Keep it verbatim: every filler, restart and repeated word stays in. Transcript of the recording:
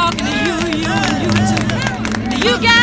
talking to you, you, and you too. Do you guys